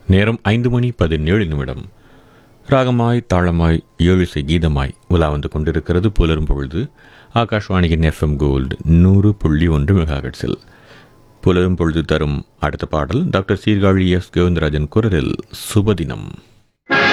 நேரம் 5:17. ராகமாய் தாளமாய் ஏழிசை கீதமாய் உலா வந்து கொண்டிருக்கிறது புலரும் பொழுது. ஆகாஷ்வாணியின் FM கோல்டு 100.1 மெகாஹெர்ட்ஸில் புலரும் பொழுது தரும் அடுத்த பாடல் டாக்டர் சீர்காழி எஸ் கோவிந்தராஜன் குரலில் சுபதினம்.